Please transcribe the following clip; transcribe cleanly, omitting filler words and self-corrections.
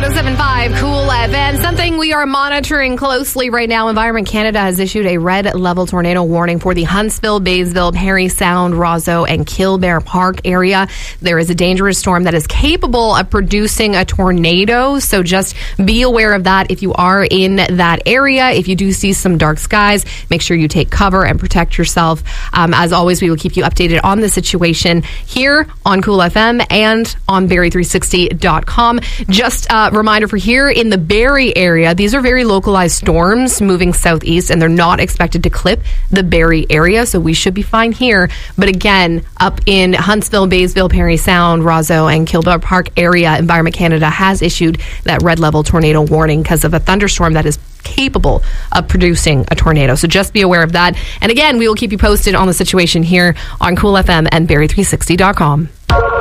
107.5 Cool FM. Something we are monitoring closely right now. Environment Canada has issued a red level tornado warning for the Huntsville, Baysville, Parry Sound, Roseau, and Killbear Park area. There is a dangerous storm that is capable of producing a tornado, so just be aware of that if you are in that area. If you do see some dark skies, make sure you take cover and protect yourself. As always, we will keep you updated on the situation here on Cool FM and on Barrie360.com. Just a reminder for here in the Barrie area, these are very localized storms moving southeast, and they're not expected to clip the Barrie area, so we should be fine here. But again, up in Huntsville, Baysville, Parry Sound, Roseau, and Killbear Park area, Environment Canada has issued that red level tornado warning because of a thunderstorm that is capable of producing a tornado. So just be aware of that. And again, we will keep you posted on the situation here on Cool FM and Barrie360.com.